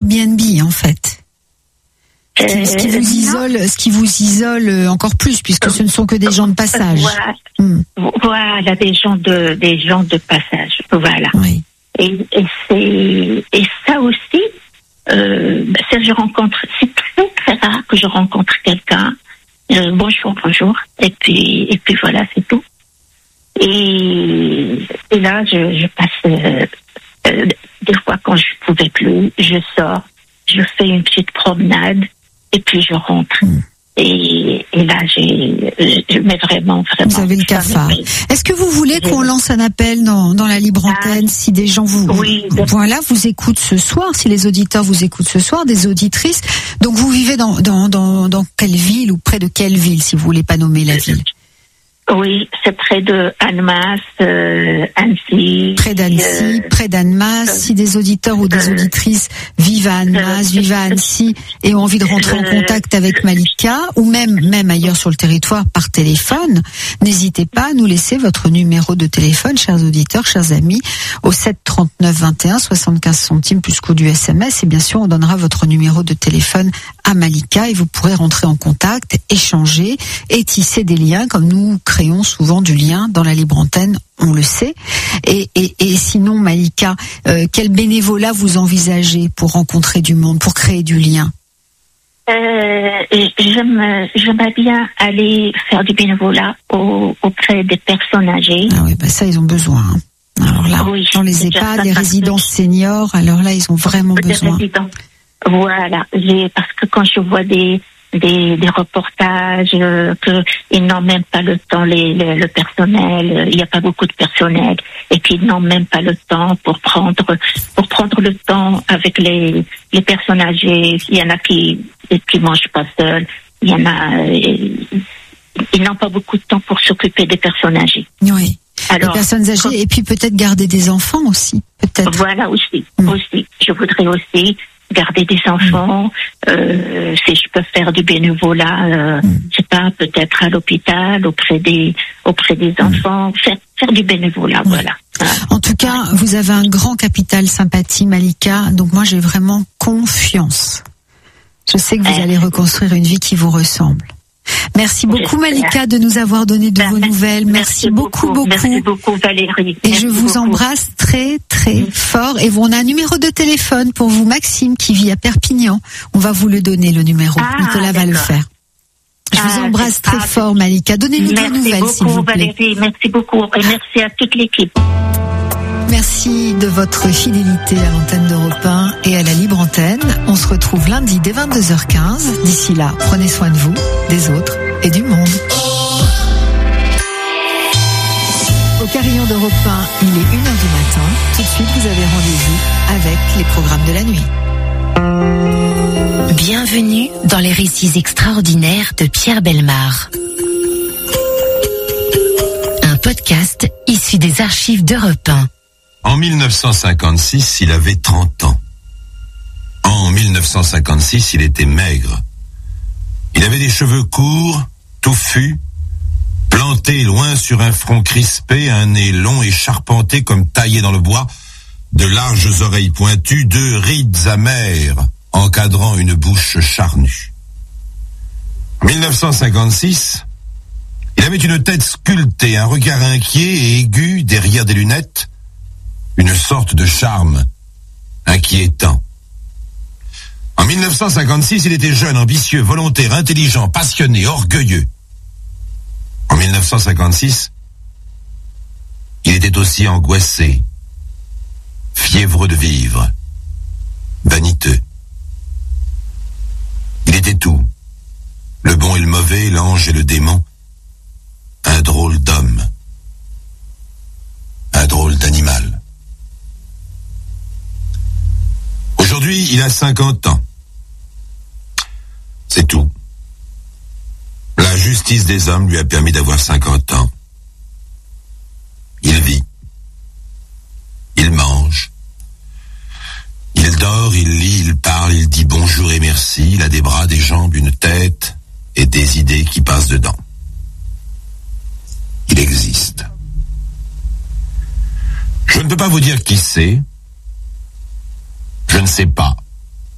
Airbnb, en fait. Ce qui vous isole encore plus, puisque ce ne sont que des gens de passage. Voilà, des gens de passage. Voilà. Oui. Et ça aussi, c'est très rare que je rencontre quelqu'un. Bonjour. Et puis voilà, c'est tout. Et là, je passe des fois quand je pouvais plus, je sors, je fais une petite promenade et puis je rentre. Et là, je mets vraiment. Vous avez le cafard. Est-ce que vous voulez qu'on lance un appel dans la libre antenne si des gens vous écoutent ce soir, si les auditeurs vous écoutent ce soir, des auditrices. Donc vous vivez dans quelle ville ou près de quelle ville, si vous voulez pas nommer la ville? Oui, c'est près de Annemasse, Annecy. Près d'Annecy, près d'Annemasse. Si des auditeurs ou des auditrices vivent à Annemasse, vivent à Annecy et ont envie de rentrer en contact avec Malika, ou même ailleurs sur le territoire par téléphone, n'hésitez pas à nous laisser votre numéro de téléphone, chers auditeurs, chers amis, au 7 39 21 75 centimes plus coût du SMS. Et bien sûr, on donnera votre numéro de téléphone à Malika et vous pourrez rentrer en contact, échanger et tisser des liens comme nous créons souvent du lien dans la libre antenne, on le sait. Et sinon, Malika, quel bénévolat vous envisagez pour rencontrer du monde, pour créer du lien? J'aimerais bien aller faire du bénévolat auprès des personnes âgées. Ah oui, ça, ils ont besoin. Alors là, dans les EHPAD, les résidences seniors, alors là, ils ont vraiment besoin. Voilà, parce que quand je vois des reportages que ils n'ont même pas le temps, le personnel, il n'y a pas beaucoup de personnel et qu'ils n'ont même pas le temps pour prendre le temps avec les personnes âgées. Il y en a qui mangent pas seuls, il y en a ils n'ont pas beaucoup de temps pour s'occuper des personnes âgées. Oui. Alors, les personnes âgées et puis peut-être garder des enfants aussi, peut-être. Voilà aussi. Je voudrais aussi garder des enfants, si je peux faire du bénévolat, je sais pas, peut-être à l'hôpital, auprès des enfants, faire du bénévolat, voilà. En tout cas, vous avez un grand capital sympathie, Malika, donc moi j'ai vraiment confiance. Je sais que vous allez reconstruire une vie qui vous ressemble. Merci beaucoup Malika de nous avoir donné de vos nouvelles. Merci beaucoup. Merci beaucoup Valérie. Et je vous embrasse très très fort. Et on a un numéro de téléphone pour vous, Maxime, qui vit à Perpignan. On va vous le donner, le numéro. Nicolas va le faire. Je vous embrasse très fort Malika. Donnez-nous des nouvelles s'il vous plaît. Valérie, merci beaucoup et merci à toute l'équipe. Merci de votre fidélité à l'antenne d'Europe 1 et à la libre antenne. On se retrouve lundi dès 22h15. D'ici là, prenez soin de vous, des autres et du monde. Au carillon d'Europe 1, il est 1h du matin. Tout de suite, vous avez rendez-vous avec les programmes de la nuit. Bienvenue dans les récits extraordinaires de Pierre Bellemare. Un podcast issu des archives d'Europe 1. En 1956, il avait 30 ans. En 1956, il était maigre. Il avait des cheveux courts, touffus, plantés loin sur un front crispé, un nez long et charpenté comme taillé dans le bois, de larges oreilles pointues, 2 rides amères encadrant une bouche charnue. En 1956, il avait une tête sculptée, un regard inquiet et aigu derrière des lunettes, une sorte de charme inquiétant. En 1956, il était jeune, ambitieux, volontaire, intelligent, passionné, orgueilleux. En 1956, il était aussi angoissé, fiévreux de vivre, vaniteux. Il était tout, le bon et le mauvais, l'ange et le démon, un drôle d'homme, un drôle d'animal. Aujourd'hui, il a 50 ans. C'est tout. La justice des hommes lui a permis d'avoir 50 ans. Il vit. Il mange. Il dort, il lit, il parle, il dit bonjour et merci. Il a des bras, des jambes, une tête et des idées qui passent dedans. Il existe. Je ne peux pas vous dire qui c'est. Je ne sais pas.